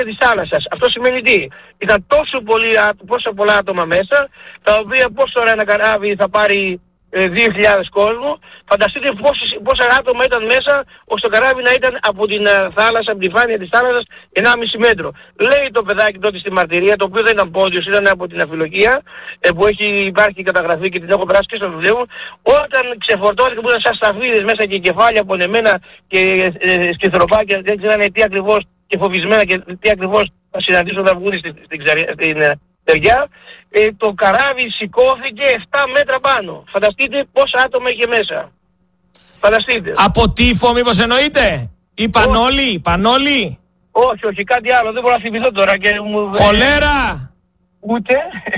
της θάλασσας. Αυτό σημαίνει τι? Ήταν τόσο πολλά άτομα μέσα, τα οποία πώς τώρα ένα καράβι θα πάρει 2.000 κόσμο. Φανταστείτε πόσα άτομα ήταν μέσα ώστε το καράβι να ήταν από την θάλασσα, από τη φάνεια της θάλασσας 1,5 μέτρο. Λέει το παιδάκι τότε στη μαρτυρία, το οποίο δεν ήταν πόντιος, ήταν από την αφιλοκία, που υπάρχει καταγραφή και την έχω περάσει και στο βιβλίο μου, όταν ξεφορτώθηκε που ήταν σαν σταφίδες μέσα και κεφάλια πονεμένα και σκυθροπάκια, δεν ξέρανε τι ακριβώς και φοβισμένα και τι ακριβώς θα συναντήσουν όταν βγουν στην Τεριά, το καράβι σηκώθηκε 7 μέτρα πάνω. Φανταστείτε πόσα άτομα είχε μέσα. Φανταστείτε. Από τύφο μήπως εννοείτε? Ή πανόλη? Όχι, κάτι άλλο. Δεν μπορώ να θυμηθώ τώρα. Χολέρα! Ούτε.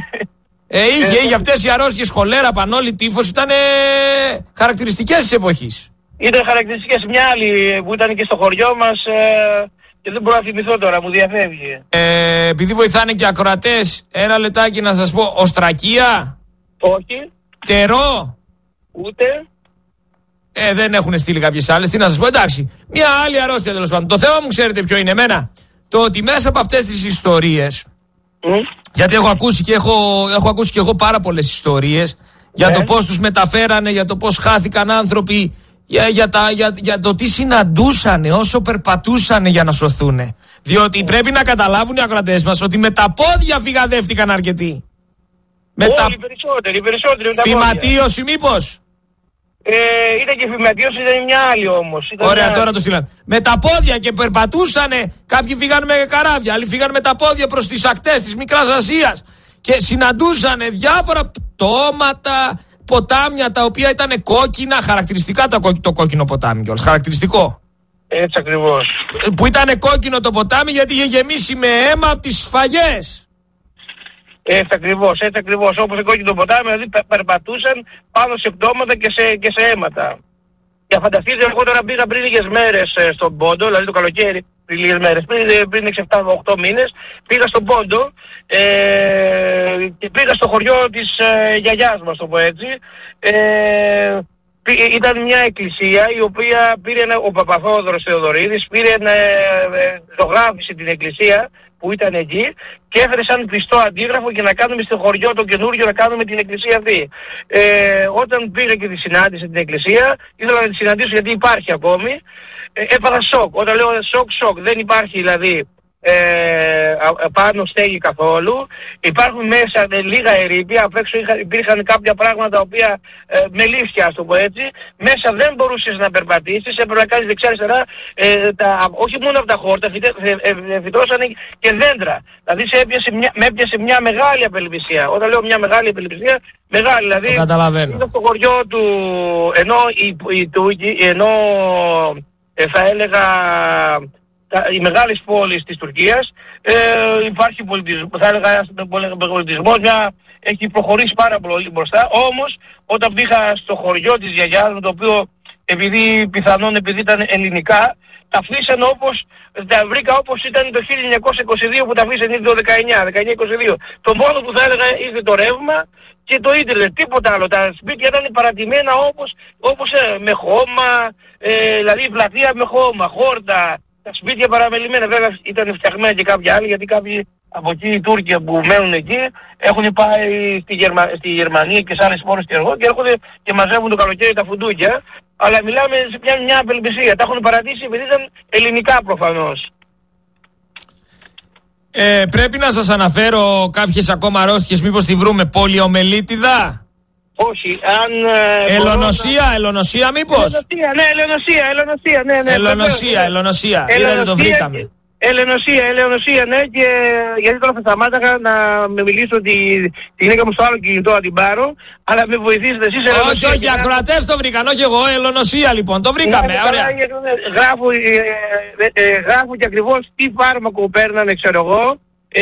Είχε αυτές οι αρρώστιες, χολέρα, πανόλη, τύφος, ήταν χαρακτηριστικές της εποχής. Ήταν χαρακτηριστικές. Μια άλλη που ήταν και στο χωριό μας... Και δεν μπορώ να θυμηθώ τώρα, μου διαφεύγει. Επειδή βοηθάνε και ακροατές, ένα λεπτάκι να σας πω. Οστρακία? Όχι. Τερό? Ούτε. Δεν έχουν στείλει κάποιες άλλες. Τι να σας πω, εντάξει. Μια άλλη αρρώστια τέλος πάντων. Το θέμα μου ξέρετε ποιο είναι εμένα? Το ότι μέσα από αυτές τις ιστορίες, γιατί έχω ακούσει και εγώ πάρα πολλές ιστορίες για το πώς τους μεταφέρανε, για το πώς χάθηκαν άνθρωποι, για το τι συναντούσανε όσο περπατούσανε για να σωθούνε. Διότι πρέπει να καταλάβουν οι ακροατές μας ότι με τα πόδια φυγαδεύτηκαν αρκετοί. Οι περισσότεροι. Φυματίωση μήπως? Ήταν και φυματίωση, ήταν μια άλλη όμως. Ωραία, τώρα το στείλαν. Με τα πόδια και περπατούσανε. Κάποιοι φύγαν με καράβια, άλλοι φύγαν με τα πόδια προς τις ακτές της Μικράς Ασίας. Και συναντούσανε διάφορα πτώματα, ποτάμια τα οποία ήταν κόκκινα, χαρακτηριστικά το κόκκινο ποτάμι κιόλας, χαρακτηριστικό. Έτσι ακριβώς. Που ήταν κόκκινο το ποτάμι γιατί είχε γεμίσει με αίμα από τις σφαγές. Έτσι ακριβώς, όπως το κόκκινο ποτάμι, δηλαδή περπατούσαν πάνω σε πτώματα και σε αίματα. Και φανταστείτε, εγώ τώρα πήγα πριν λίγες μέρες στον Πόντο, δηλαδή το καλοκαίρι, πριν λίγες μέρες, πριν 6-7-8 μήνες, πήγα στον Πόντο και πήγα στο χωριό της γιαγιάς μας, το πω έτσι. Ήταν μια εκκλησία η οποία πήρε ο Παπαθόδωρος Θεοδωρίδης, ζωγράφησε την εκκλησία που ήταν εκεί και έφερε σαν πιστό αντίγραφο και να κάνουμε στο χωριό το καινούργιο, να κάνουμε την εκκλησία αυτή. Όταν πήγα και τη συνάντησα την εκκλησία, ήθελα να τη συναντήσω γιατί υπάρχει ακόμη, έπαθα σοκ. Όταν λέω σοκ, δεν υπάρχει δηλαδή πάνω στέγη καθόλου. Υπάρχουν μέσα λίγα ερείπια, απ' έξω υπήρχαν κάποια πράγματα τα οποία μελίσια, ας το πω έτσι. Μέσα δεν μπορούσες να περπατήσεις, έπρεπε να κάνεις δεξιά-αριστερά, όχι μόνο από τα χόρτα, φυτρώσανε και δέντρα. Δηλαδή με έπιασε μια μεγάλη απελπισία. Όταν λέω μια μεγάλη απελπισία, μεγάλη δηλαδή. Το καταλαβαίνω. Στο χωριό του, ενώ θα έλεγα οι μεγάλες πόλεις της Τουρκίας, υπάρχει πολιτισμός, θα έλεγα πολιτισμός, έχει προχωρήσει πάρα πολύ μπροστά. Όμως όταν πήγα στο χωριό της γιαγιάς μου, το οποίο επειδή ήταν ελληνικά, τα αφήσαν τα βρήκα όπως ήταν το 1922 που τα αφήσαν, ή το 1922. Το μόνο που θα έλεγα είναι το ρεύμα και το ίντερνετ, τίποτα άλλο. Τα σπίτια ήταν παρατημένα όπως με χώμα, δηλαδή πλατεία με χώμα, χόρτα. Τα σπίτια παραμελημένα, βέβαια ήταν φτιαγμένα και κάποια άλλη, γιατί κάποιοι από εκεί οι Τούρκοι που μένουν εκεί έχουν πάει στη Γερμανία και σε άλλες πόλεις και έρχονται και μαζεύουν το καλοκαίρι τα φουντούκια. Αλλά μιλάμε σε μια απελπισία. Τα έχουν παρατήσει επειδή ήταν ελληνικά προφανώς. Πρέπει να σας αναφέρω κάποιες ακόμα αρρώστιες, μήπως τη βρούμε? Πολιομελίτιδα? Όχι, Ελονοσία μήπως? Ελονοσία, είδατε το βρήκαμε. Ελονοσία, ναι, και γιατί τώρα θα σταμάταγα να με μιλήσω τη γυναίκα μου στο άλλο κινητό να την πάρω, αλλά με βοηθήσετε εσείς. Όχι, οι ακροατές το βρήκαν, όχι εγώ, Ελονοσία λοιπόν, το βρήκαμε, ωραία. Γράφω και ακριβώς τι φάρμακο παίρνανε, ξέρω εγώ,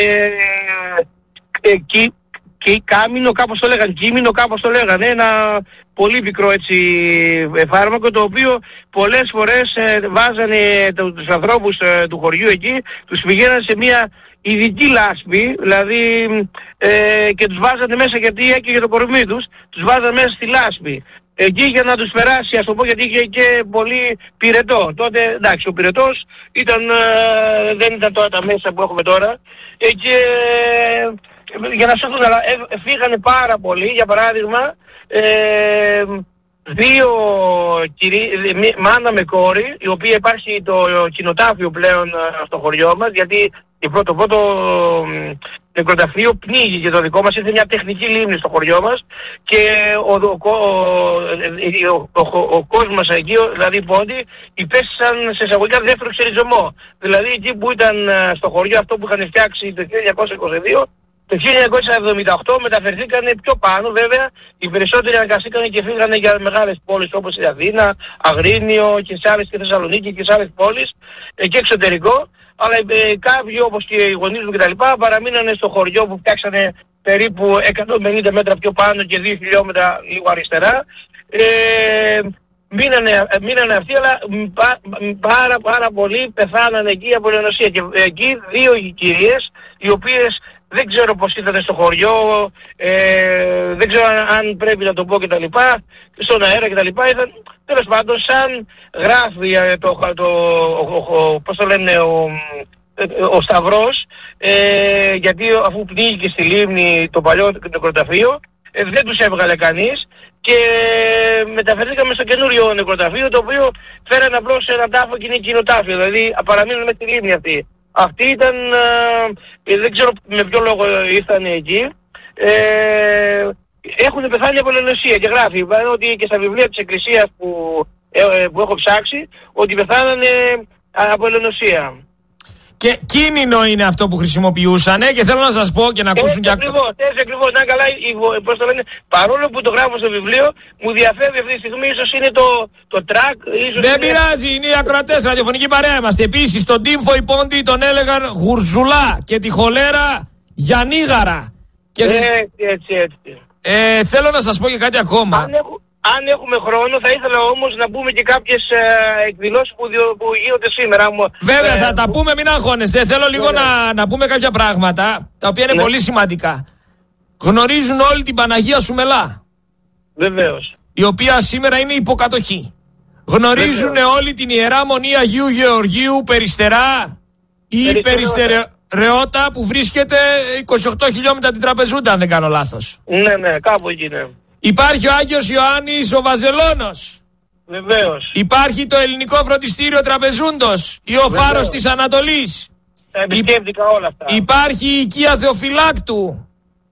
κάμινο, κάπως το λέγανε, κείμενο, κάπως το λέγανε, ένα πολύ μικρό έτσι φάρμακο, το οποίο πολλές φορές βάζανε τους ανθρώπους του χωριού εκεί, τους πηγαίνανε σε μια ειδική λάσπη, δηλαδή και τους βάζανε μέσα, γιατί έκαιγε το κορμί τους, τους βάζανε μέσα στη λάσπη. εκεί για να τους περάσει, ας το πω, γιατί είχε και πολύ πυρετό. Τότε, εντάξει, ο πυρετός δεν ήταν τώρα τα μέσα που έχουμε τώρα. Και για να σωθούν, αλλά φύγανε πάρα πολύ. Για παράδειγμα, δύο μάνα με κόρη, η οποία υπάρχει το κοινοτάφιο πλέον στο χωριό μας, γιατί το πρώτο νεκροταφείο πνίγηκε το δικό μας, ήρθε μια τεχνική λίμνη στο χωριό μας και ο κόσμος εκεί, δηλαδή οι πόντοι, υπέστησαν σε εισαγωγικά δεύτερο ξεριζωμό. Δηλαδή εκεί που ήταν στο χωριό αυτό που είχαν φτιάξει το 1922, το 1978 μεταφερθήκαν πιο πάνω, βέβαια οι περισσότεροι αναγκαστήκαν και φύγανε για μεγάλες πόλεις όπως η Αθήνα, Αγρίνιο και σε άλλες, και Θεσσαλονίκη και σε άλλες πόλεις και εξωτερικό. Αλλά κάποιοι όπως και οι γονείς μου κτλ. Παραμείνανε στο χωριό που φτιάξανε περίπου 150 μέτρα πιο πάνω και 2 χιλιόμετρα λίγο αριστερά. Μείνανε αυτοί, αλλά πάρα πολλοί πεθάνανε εκεί από ελαιονοσία. Και εκεί δύο κυρίες, οι οποίες δεν ξέρω πως ήταν στο χωριό, δεν ξέρω αν πρέπει να το πω κτλ. Στον αέρα κτλ. Ήταν τέλος πάντων σαν γράφει πώς το λένε, ο Σταυρός, γιατί αφού πνίγηκε στη λίμνη το παλιό νεκροταφείο, δεν τους έβγαλε κανείς και μεταφερθήκαμε στο καινούριο νεκροταφείο, το οποίο φέρανε απλώς ένα τάφο και είναι κοινοτάφιο, δηλαδή παραμείνουν με τη λίμνη αυτή. Αυτοί ήταν, δεν ξέρω με ποιο λόγο ήρθαν εκεί, έχουν πεθάνει από ελαιονοσία και γράφει ότι και στα βιβλία της Εκκλησίας που έχω ψάξει, ότι πεθάνανε από ελαιονοσία. Και κίνηνο είναι αυτό που χρησιμοποιούσανε και θέλω να σας πω και να ακούσουν και ακριβώς, να καλά, πώς το λένε, παρόλο που το γράφω στο βιβλίο, μου διαφεύγει αυτή τη στιγμή, ίσως είναι το τρακ, δεν πειράζει, είναι οι ακροατές, ραδιοφωνική παρέα είμαστε. Επίσης, τον Τύμφο οι Πόντιοι τον έλεγαν Γουρζουλά και τη χολέρα Γιαννίγαρα. Και έτσι. Θέλω να σας πω και κάτι ακόμα. Αν έχουμε χρόνο, θα ήθελα όμως να πούμε και κάποιες εκδηλώσεις που γίνονται σήμερα. Βέβαια, θα τα πούμε, μην αγχώνεστε. Θέλω λίγο να πούμε κάποια πράγματα, τα οποία είναι πολύ σημαντικά. Γνωρίζουν όλοι την Παναγία Σουμελά. Βεβαίως. Η οποία σήμερα είναι υποκατοχή. Γνωρίζουν όλοι την Ιερά Μονή Αγίου Γεωργίου Περιστερά ή Περιστερεώτα που βρίσκεται 28 χιλιόμετρα την Τραπεζούντα, αν δεν κάνω λάθος. Ναι, κάπου εκεί είναι. Υπάρχει ο Άγιος Ιωάννης ο Βαζελώνος. Βεβαίως. Υπάρχει το Ελληνικό Φροντιστήριο Τραπεζούντος ή ο Φάρος της Ανατολής. Επισκέφτηκα όλα αυτά. Υπάρχει η οικία Θεοφυλάκτου.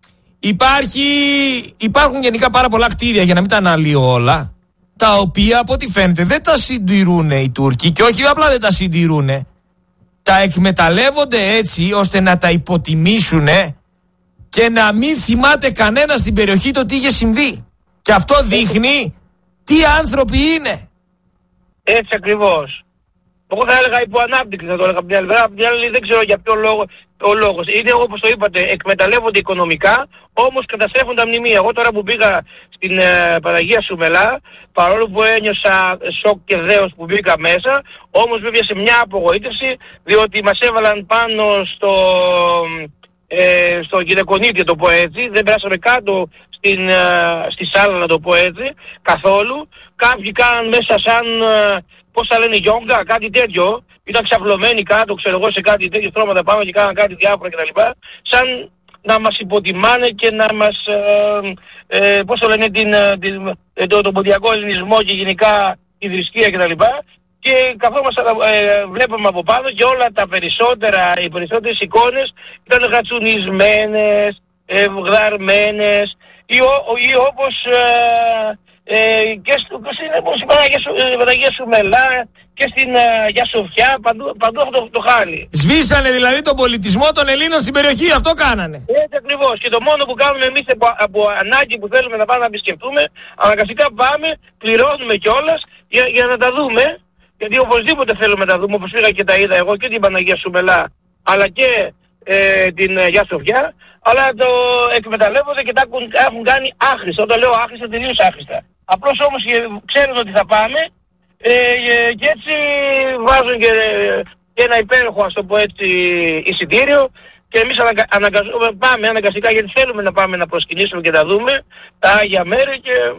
Υπάρχουν γενικά πάρα πολλά κτίρια, για να μην τα αναλύω όλα, τα οποία από ό,τι φαίνεται δεν τα συντηρούν οι Τούρκοι, και όχι απλά δεν τα συντηρούν, τα εκμεταλλεύονται έτσι ώστε να τα υποτιμήσουν και να μην θυμάται κανένα στην περιοχή το τι είχε συμβεί. Και αυτό δείχνει τι άνθρωποι είναι. Έτσι ακριβώς. Εγώ θα έλεγα υποανάπτυξη, θα το έλεγα από την άλλη, δεν ξέρω για ποιο λόγο. Ο λόγος είναι, όπως το είπατε, εκμεταλλεύονται οικονομικά, όμως καταστρέφουν τα μνημεία. Εγώ τώρα που πήγα στην Παναγία Σουμελά, παρόλο που ένιωσα σοκ και δέος που μπήκα μέσα, όμως βέβαια σε μια απογοήτευση, διότι μας έβαλαν πάνω στο γυναικονίτη, το πω έτσι, δεν περάσαμε κάτω στη σάλα, να το πω έτσι, καθόλου. Κάποιοι κάναν μέσα σαν, πώς θα λένε, γιόγκα, κάτι τέτοιο. Ήταν ξαπλωμένοι κάτω, ξέρω εγώ, σε κάτι τέτοιο στρώματα πάνω και κάναν κάτι διάφορα κτλ. Σαν να μας υποτιμάνε και να μας, πώς το λένε, τον ποντιακό ελληνισμό και γενικά τη θρησκεία κτλ. Και καθόμαστε, βλέπαμε από πάνω και όλα οι περισσότερες εικόνες ήταν γατσουνισμένες, γδαρμένες ή όπως και στην Παναγία Σουμελά και στην Αγία Σοφιά, παντού αυτό το χάλι. Σβήσανε δηλαδή τον πολιτισμό των Ελλήνων στην περιοχή, αυτό κάνανε. Έτσι ακριβώς. Και το μόνο που κάνουμε εμείς από ανάγκη που θέλουμε να πάμε να επισκεφτούμε, αναγκαστικά πάμε, πληρώνουμε κιόλας για να τα δούμε. Γιατί οπωσδήποτε θέλουμε να τα δούμε, όπως πήγα και τα είδα εγώ και την Παναγία Σουμελά, αλλά και την Αγία Σοφιά, αλλά το εκμεταλλεύονται και τα έχουν κάνει άχρηστα. Όταν λέω άχρηστα, τελείως άχρηστα. Απλώς όμως ξέρουν ότι θα πάμε και έτσι βάζουν και ένα υπέροχο, ας το πω έτσι, εισιτήριο, και εμείς πάμε αναγκαστικά γιατί θέλουμε να πάμε να προσκυνήσουμε και να δούμε τα Άγια Μέρη, και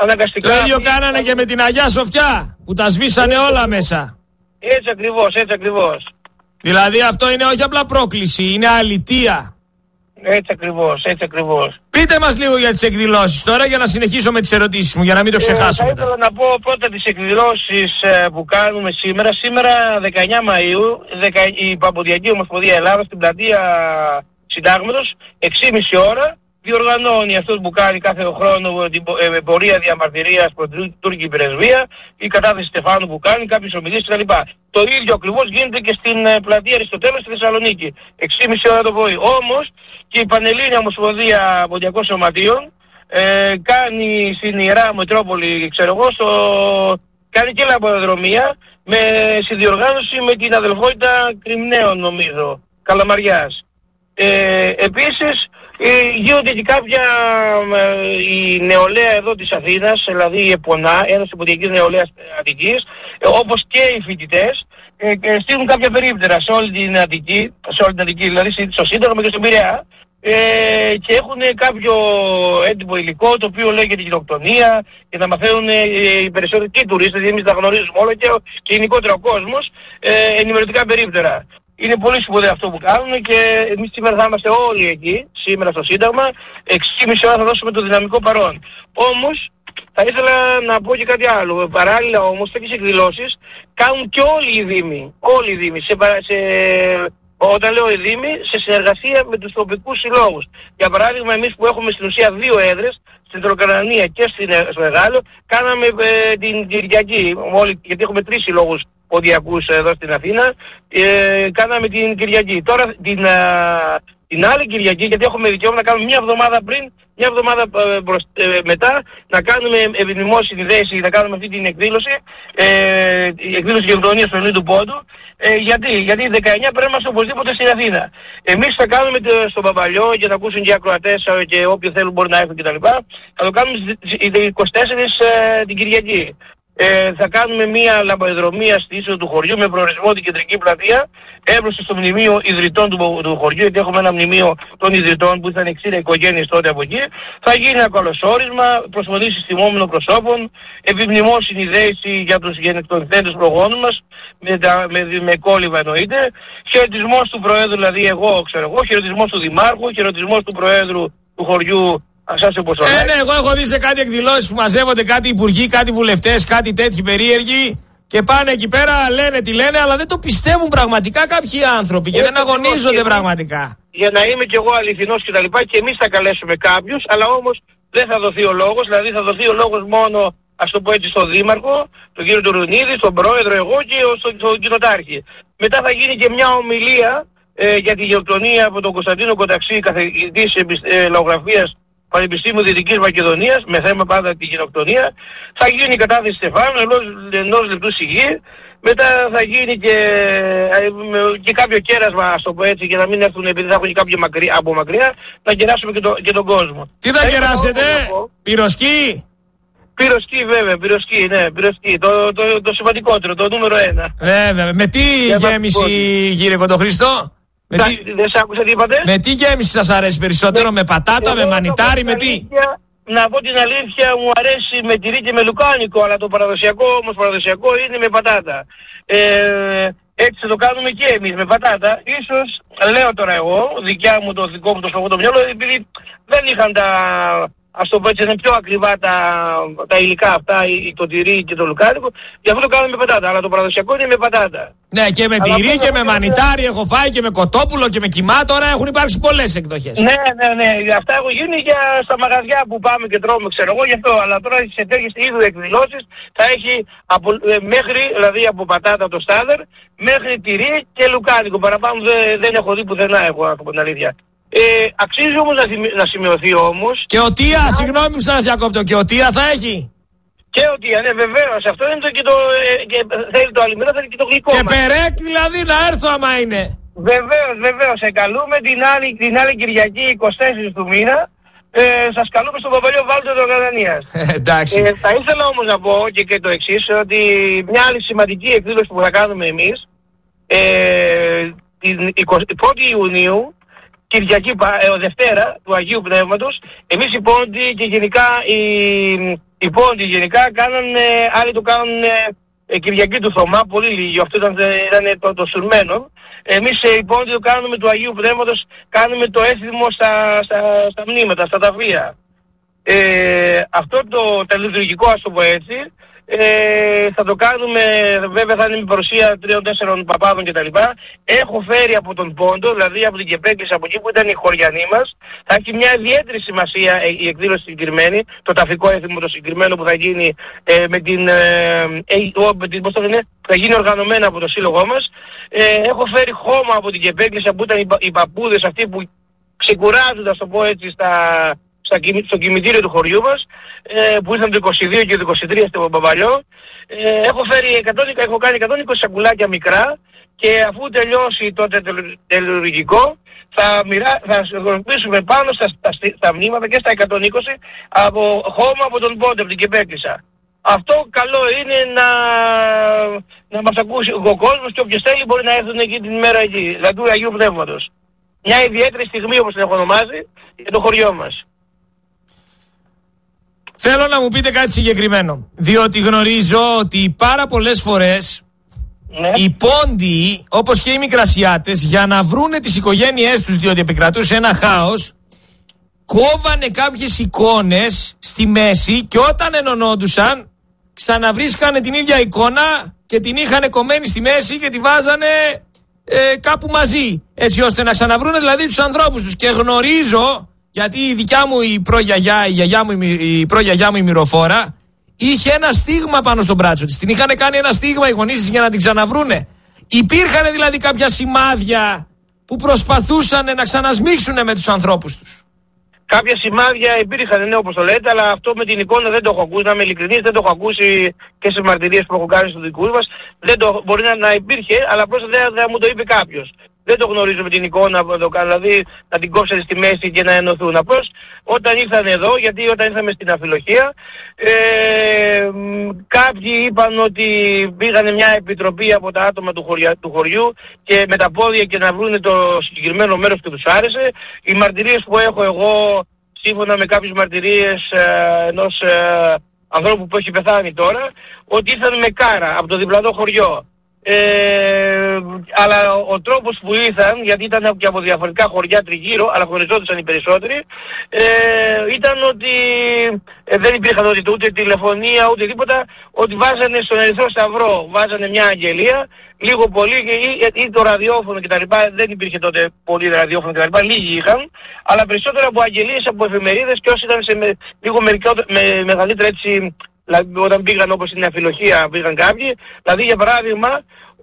αναγκαστικά... Το ίδιο κάνανε και με την Αγιά Σοφιά, που τα σβήσανε όλα μέσα. Έτσι ακριβώς, έτσι ακριβώς. Δηλαδή αυτό είναι όχι απλά πρόκληση, είναι αλητεία. Έτσι ακριβώς, έτσι ακριβώς. Πείτε μας λίγο για τις εκδηλώσεις τώρα για να συνεχίσω με τις ερωτήσεις μου, για να μην το ξεχάσω μετά. Θα ήθελα να πω πρώτα τις εκδηλώσεις που κάνουμε σήμερα. Σήμερα 19 Μαΐου, η Παμποδιακή Ομοσπονδία Ελλάδας στην πλατεία Συντάγματος, 6.30 ώρα, διοργανώνει αυτός που κάνει κάθε χρόνο την πορεία διαμαρτυρίας προς την τουρκική πρεσβεία, η κατάθεση Στεφάνου που κάνει, κάποιες ομιλίες κτλ. Το ίδιο ακριβώς γίνεται και στην πλατεία Αριστοτέλους στη Θεσσαλονίκη, 6.30 ώρα το πρωί. Όμως και η Πανελλήνια Ομοσπονδία Ποντιακών Σωματείων κάνει στην Ιερά Μητρόπολη, ξέρω εγώ, κάνει και λαμπαδρομία με συνδιοργάνωση με την αδελφότητα Κρυμνέων, νομίζω, Καλαμαριάς. Επίσης γίνονται και κάποια η νεολαία εδώ της Αθήνας, δηλαδή η ΕΠΟΝΑ, Ένωση Ποντιακής Νεολαίας Αττικής, όπως και οι φοιτητές, στείλουν κάποια περίπτερα σε όλη την Αττική, δηλαδή στο Σύνταγμα και στον Πειραιά, και έχουν κάποιο έντυπο υλικό το οποίο λέει για την κοινοκτονία και να μαθαίνουν οι περισσότεροι και οι τουρίστες, εμείς τα γνωρίζουμε όλο και γενικότερα ο κόσμος, ενημερωτικά περίπτερα. Είναι πολύ σπουδαίο αυτό που κάνουν και εμείς σήμερα θα είμαστε όλοι εκεί, σήμερα στο Σύνταγμα, 6.30 ώρα θα δώσουμε το δυναμικό παρόν. Όμως θα ήθελα να πω και κάτι άλλο. Παράλληλα όμως τέτοιες εκδηλώσεις κάνουν και όλοι οι Δήμοι. Όλοι οι Δήμοι. Όταν λέω οι Δήμοι, σε συνεργασία με τους τοπικούς συλλόγους. Για παράδειγμα, εμείς που έχουμε στην ουσία 2 έδρες, στην Τροκαρανία και στο Μεγάλο, κάναμε την Κυριακή, γιατί έχουμε 3 συλλόγους ποντιακούς εδώ στην Αθήνα, κάναμε την Κυριακή. Τώρα την άλλη Κυριακή, γιατί έχουμε δικαίωμα να κάνουμε μια εβδομάδα πριν, μια εβδομάδα μετά, να κάνουμε επιδημώσεις συνειδέηση, να κάνουμε αυτή την εκδήλωση, η εκδήλωση γενοκτονίας του Ελληνικού Πόντου. Γιατί 19 πρέπει να είμαστε οπωσδήποτε στην Αθήνα. Εμείς θα κάνουμε στον Παπαλιό για να ακούσουν και οι ακροατές και όποιοι θέλουν μπορεί να έρθουν κτλ. Θα το κάνουμε στις 24 την Κυριακή. Θα κάνουμε μια λαμπαδρομία στη είσοδο του χωριού με προορισμό την κεντρική πλατεία, έμπροστα στο μνημείο ιδρυτών του χωριού, γιατί έχουμε ένα μνημείο των ιδρυτών που ήταν 60 οικογένειες τότε από εκεί. Θα γίνει ένα καλωσόρισμα, προσφωνήσεις τιμόμενων προσώπων, επιμνημόσυνη δέηση για τους γενεκτονηθέντες προγόνους μας, με κόλληβα εννοείται, χαιρετισμός του Προέδρου, δηλαδή εγώ, χαιρετισμός του Δημάρχου, χαιρετισμός του Προέδρου του χωριού. Ναι, εγώ έχω δει σε κάτι εκδηλώσεις που μαζεύονται κάτι υπουργοί, κάτι βουλευτές, κάτι τέτοιοι περίεργοι και πάνε εκεί πέρα, λένε τι λένε, αλλά δεν το πιστεύουν πραγματικά κάποιοι άνθρωποι και δεν αγωνίζονται πραγματικά. Για να είμαι κι εγώ αληθινός και τα λοιπά, και εμείς θα καλέσουμε κάποιους, αλλά όμως δεν θα δοθεί ο λόγος, δηλαδή θα δοθεί ο λόγος μόνο, ας το πω έτσι, στον Δήμαρχο, τον κύριο Τουρουνίδη, στον Πρόεδρο, εγώ και στον Κοινοτάρχη. Μετά θα γίνει και μια ομιλία για τη γενοκτονία από τον Κωνσταντίνο Κονταξή, καθηγητής λαογραφίας Πανεπιστήμιου Δυτικής Μακεδονίας, με θέμα πάντα τη γενοκτονία. Θα γίνει η κατάθεση Στεφάνου ενός λεπτού σιγή. Μετά θα γίνει και κάποιο κέρασμα, ας το πω έτσι, για να μην έρθουν, επειδή θα έχουν κάποιο από μακριά, να κεράσουμε και τον κόσμο. Τι θα κεράσετε, πυροσκή? Πυροσκή, βέβαια, πυροσκή, ναι, πυροσκή. Το σημαντικότερο, το νούμερο 1. Βέβαια. Με τι γέμιση, κύριε Κοντοχρήστο? Δεν σ' άκουσα τι είπατε. Με τι γέμιση σας αρέσει περισσότερο, με πατάτα, με μανιτάρι, με τι? Να πω την αλήθεια, μου αρέσει με τυρί και με λουκάνικο, αλλά το παραδοσιακό είναι με πατάτα. Έτσι θα το κάνουμε και εμείς με πατάτα. Ίσως, λέω τώρα εγώ, το δικό μου το στο μυαλό, επειδή δεν είχαν ας το πω έτσι, είναι πιο ακριβά τα υλικά αυτά, το τυρί και το λουκάνικο, γι' αυτό το κάνουμε με πατάτα, αλλά το παραδοσιακό είναι με πατάτα. Ναι, και με τυρί και με μανιτάρι έχω φάει και με κοτόπουλο και με κιμά, τώρα έχουν υπάρξει πολλές εκδοχές. Ναι, αυτά έχουν γίνει στα μαγαζιά που πάμε και τρώμε, ξέρω εγώ, γι' αυτό, αλλά τώρα σε τέτοιες είδου εκδηλώσεις θα έχει μέχρι, δηλαδή από πατάτα το στάδερ, μέχρι τυρί και λουκάνικο, παραπάνω δεν έχω δει πουθενά εγώ, από την αλήθεια. Αξίζει όμως να σημειωθεί όμως. Και ο Τία, συγγνώμη που σας διακόπτω, και ο Τία θα έχει. Και ο Τία, ναι, βεβαίως. Αυτό είναι θέλει το αλμυρό, θέλει και το γλυκό. Και περέκ δηλαδή να έρθω άμα είναι. Βεβαίως. Καλούμε την άλλη Κυριακή 24 του μήνα. Σας καλούμε στον Παπαλιό Βάλτο των Γαδανίας. Εντάξει. Θα ήθελα όμως να πω και το εξής, ότι μια άλλη σημαντική εκδήλωση που θα κάνουμε εμείς, την 1η Ιουνίου, Κυριακή, Δευτέρα του Αγίου Πνεύματος, εμείς οι Πόντιοι και γενικά Οι πόντοι γενικά κάνανε, άλλοι το κάνουν Κυριακή του Θωμά, πολύ λίγοι, αυτό ήταν το σουρμένο. Εμείς οι πόντοι το κάνουμε του Αγίου Πνεύματος, κάνουμε το έθιμο στα μνήματα, στα ταφεία. Αυτό το τελετουργικό, ας το πω έτσι, θα το κάνουμε, βέβαια θα είναι με παρουσία 3-4 παπάδων κτλ. Έχω φέρει από τον Πόντο, δηλαδή από την Κεπέκλης, από εκεί που ήταν οι χωριανοί μας, θα έχει μια ιδιαίτερη σημασία η εκδήλωση συγκεκριμένη, το ταφικό έθιμο το συγκεκριμένο που θα γίνει πώς το λένε, θα γίνει οργανωμένα από το σύλλογό μας. Έχω φέρει χώμα από την Κεπέκλης που ήταν οι παππούδες αυτοί που ξεκουράζονται, ας το πω έτσι, στο κημητήριο του χωριού μας, που ήρθαν το 22 και το 23 στο Παπαλιό. Έχω κάνει 120 σακουλάκια μικρά και αφού τελειώσει το τελετουργικό θα χρησιμοποιήσουμε πάνω στα μνήματα και στα 120 από χώμα από τον Πόντε, από την Κεπέκλισσα. Αυτό καλό είναι να μας ακούσει ο κόσμος και όποιος θέλει μπορεί να έρθουν εκεί την ημέρα εκεί, δηλαδή του Αγίου Πνεύματος. Μια ιδιαίτερη στιγμή, όπως την έχω ονομάσει, για το χωριό μας. Θέλω να μου πείτε κάτι συγκεκριμένο, διότι γνωρίζω ότι πάρα πολλές φορές οι πόντιοι, όπως και οι μικρασιάτες, για να βρούνε τις οικογένειές τους, διότι επικρατούσε ένα χάος, κόβανε κάποιες εικόνες στη μέση και όταν ενωνόντουσαν ξαναβρίσκανε την ίδια εικόνα και την είχαν κομμένη στη μέση και τη βάζανε κάπου μαζί, έτσι ώστε να ξαναβρούνε δηλαδή τους ανθρώπους τους. Και γνωρίζω, γιατί η δικιά μου η προγιαγιά μου η Μυροφόρα είχε ένα στίγμα πάνω στο μπράτσο της. Την είχαν κάνει ένα στίγμα οι γονείς της για να την ξαναβρούνε. Υπήρχαν δηλαδή κάποια σημάδια που προσπαθούσαν να ξανασμίξουν με τους ανθρώπους τους. Κάποια σημάδια υπήρχαν, ναι, όπως το λέτε, αλλά αυτό με την εικόνα δεν το έχω ακούσει. Να είμαι ειλικρινής, δεν το έχω ακούσει και σε μαρτυρίες που έχω κάνει στους δικούς μας. Μπορεί να υπήρχε, αλλά απλώς δεν μου το είπε κάποιος. Δεν το γνωρίζω με την εικόνα που το κάνω, δηλαδή να την κόψανε στη μέση και να ενωθούν. Απλώς όταν ήρθαν εδώ, γιατί όταν ήρθαμε στην Αφιλοχία, κάποιοι είπαν ότι πήγανε μια επιτροπή από τα άτομα του χωριού και με τα πόδια και να βρούνε το συγκεκριμένο μέρος που τους άρεσε. Οι μαρτυρίες που έχω εγώ, σύμφωνα με κάποιες μαρτυρίες ενός ανθρώπου που έχει πεθάνει τώρα, ότι ήρθαν με κάρα από το διπλανό χωριό. Αλλά ο τρόπος που ήρθαν, γιατί ήταν και από διαφορετικά χωριά τριγύρω, αλλά χωριζόντουσαν οι περισσότεροι, ήταν ότι δεν υπήρχαν ούτε τηλεφωνία ούτε τίποτα, ότι βάζανε στον Ερυθρό Σταυρό, βάζανε μια αγγελία, λίγο πολύ, ή το ραδιόφωνο κτλ. Δεν υπήρχε τότε πολύ ραδιόφωνο κτλ. Λίγοι είχαν, αλλά περισσότερο από αγγελίες, από εφημερίδες, και όσοι ήταν σε λίγο μεγαλύτερα έτσι. Δηλαδή όταν πήγαν, όπως στην Αφιλοχία πήγαν κάποιοι, δηλαδή για παράδειγμα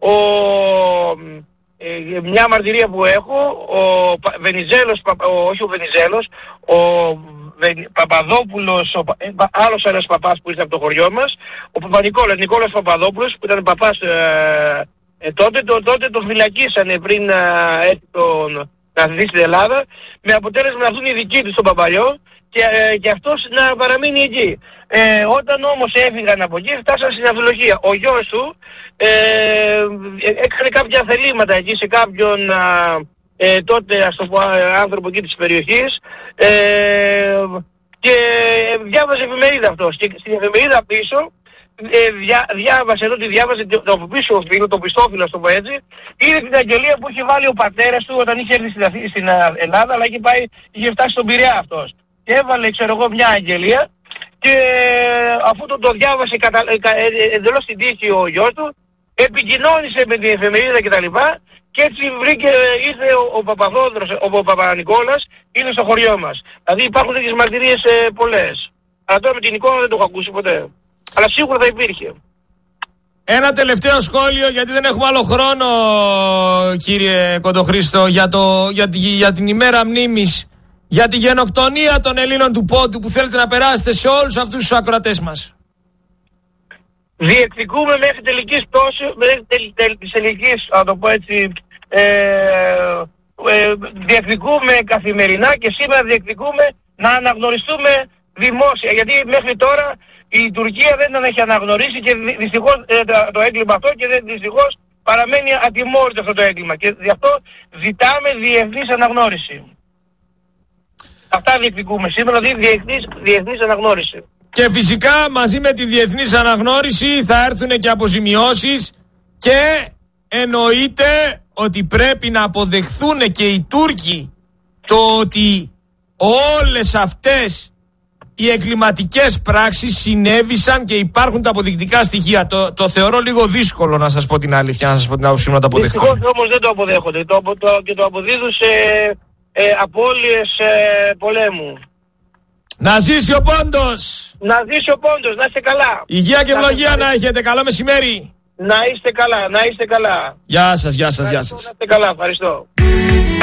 μια μαρτυρία που έχω, ο Βενιζέλος, όχι ο Βενιζέλος, ο Παπαδόπουλος, άλλος ένας παπάς που ήρθε από το χωριό μας, ο Νικόλας Παπαδόπουλος που ήταν παπάς τότε τον φυλακίσανε πριν έρθει να δει στην Ελλάδα, με αποτέλεσμα να έρθουν οι δικοί του στον Παπαλιό και αυτός να παραμείνει εκεί. Όταν όμως έφυγαν από εκεί, φτάσαν στην Αφιλοχία. Ο γιος του έκανε κάποια θελήματα εκεί σε κάποιον τότε, ας το πω, άνθρωπο εκεί της περιοχής, και διάβαζε εφημερίδα αυτός. Και στην εφημερίδα πίσω διάβασε εδώ, το πίσω φίλο, το πιστόφυλλο, ας το πω έτσι, είδε την αγγελία που είχε βάλει ο πατέρας του όταν είχε έρθει στην Ελλάδα, αλλά είχε φτάσει στον Πειραιά αυτός. Και έβαλε, ξέρω εγώ, μια αγγελία, και αφού το διάβασε εντελώς στην τύχη ο γιος του, επικοινώνησε με την εφημερίδα κτλ. Και έτσι ήρθε ο Παπαδόδρος, ο Παπανικόλας, είναι στο χωριό μας. Δηλαδή υπάρχουν τέτοιες μαρτυρίες πολλές. Αλλά τώρα με την εικόνα δεν το έχω ακούσει ποτέ. Αλλά σίγουρα θα υπήρχε. Ένα τελευταίο σχόλιο, γιατί δεν έχουμε άλλο χρόνο, κύριε Κοντοχρήστο, για την ημέρα μνήμης, για τη γενοκτονία των Ελλήνων του Πόντου που θέλετε να περάσετε σε όλους αυτούς τους ακροατές μας. Διεκδικούμε μέχρι τελικής πτώσης, μέχρι της τελικής, να το πω έτσι, διεκδικούμε καθημερινά, και σήμερα διεκδικούμε να αναγνωριστούμε δημόσια, γιατί μέχρι τώρα η Τουρκία δεν τον έχει αναγνωρίσει και δυστυχώς το έγκλημα αυτό, και δυστυχώς παραμένει ατιμόρυτο αυτό το έγκλημα, και γι' αυτό ζητάμε διεθνής αναγνώριση. Αυτά διεκδικούμε σήμερα, δηλαδή διεθνής αναγνώριση. Και φυσικά μαζί με τη διεθνής αναγνώριση θα έρθουν και αποζημιώσεις και εννοείται ότι πρέπει να αποδεχθούν και οι Τούρκοι το ότι όλες αυτές οι εγκληματικές πράξεις συνέβησαν και υπάρχουν τα αποδεικτικά στοιχεία. Το θεωρώ λίγο δύσκολο, να σας πω την αλήθεια, να σας πω την άποψή μου, να το αποδεχθούν. Δυστυχώς όμως δεν το αποδέχονται και το αποδίδουν σε απώλειες πολέμου. Να ζήσει ο πόντος! Να ζήσει ο πόντος, να είστε καλά. Υγεία και ευλογία να έχετε, καλό μεσημέρι. Να είστε καλά, να είστε καλά. Γεια σας, γεια σας, γεια σας. Να είστε καλά, ευχαριστώ.